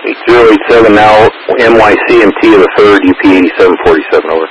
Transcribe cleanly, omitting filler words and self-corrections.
087 now, MYCMT of the 3rd, UP 8747, over.